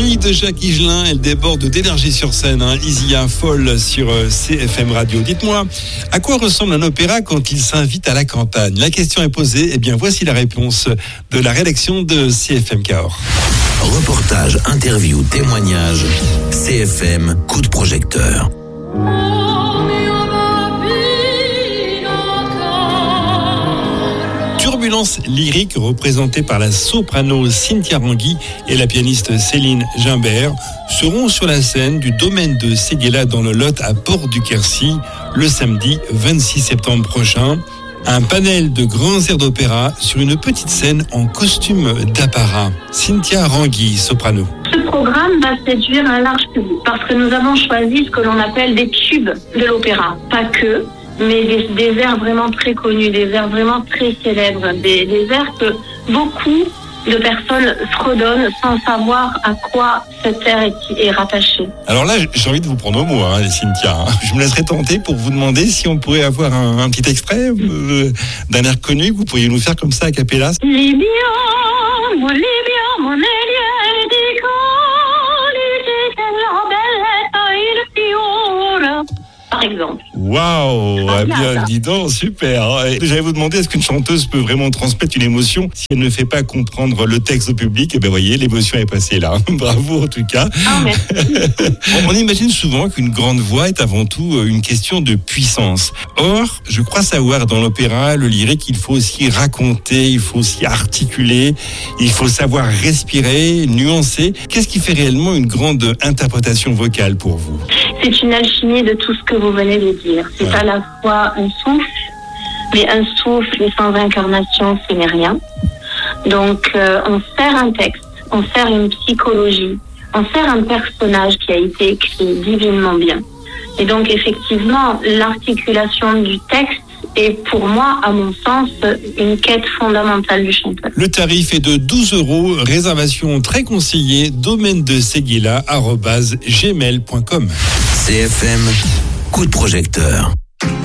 Fille de Jacques Higelin, elle déborde d'énergie sur scène. Isia folle sur CFM Radio. Dites-moi, à quoi ressemble un opéra quand il s'invite à la campagne? La question est posée. Eh bien, voici la réponse de la rédaction de CFM Cahors. Reportage, interview, témoignage. CFM, coup de projecteur. Turbulence lyrique représentée par la soprano Cynthia Rangui et la pianiste Céline Gimbert seront sur la scène du domaine de Séguéla dans le Lot à Port-du-Quercy le samedi 26 septembre prochain. Un panel de grands airs d'opéra sur une petite scène en costume d'apparat. Cynthia Rangui, soprano. Ce programme va séduire un large public parce que nous avons choisi ce que l'on appelle des tubes de l'opéra. Pas que, mais des airs vraiment très connus, des airs vraiment très célèbres, des airs que beaucoup de personnes fredonnent sans savoir à quoi cet air est rattaché. Alors là, j'ai envie de vous prendre au mot, Cynthia. Je me laisserai tenter pour vous demander si on pourrait avoir un petit extrait d'un air connu que vous pourriez nous faire comme ça a cappella. Libia, mon Elia, par exemple. Waouh, bien, dis donc, super. J'allais vous demander, est-ce qu'une chanteuse peut vraiment transmettre une émotion si elle ne fait pas comprendre le texte au public? Et bien, voyez, l'émotion est passée là. Bravo, en tout cas. On imagine souvent qu'une grande voix est avant tout une question de puissance. Or, je crois savoir dans l'opéra, le lyrique, il faut aussi raconter, il faut aussi articuler, il faut savoir respirer, nuancer. Qu'est-ce qui fait réellement une grande interprétation vocale pour vous? C'est une alchimie de tout ce que vous venez de dire. C'est à la fois un souffle, mais un souffle sans incarnation, ce n'est rien. Donc, on sert un texte, on sert une psychologie, on sert un personnage qui a été écrit divinement bien. Et donc, effectivement, l'articulation du texte est pour moi, à mon sens, une quête fondamentale du chanteur. Le tarif est de 12 €. Réservation très conseillée, domaine de Séguéla @gmail.com. CFM, coup de projecteur.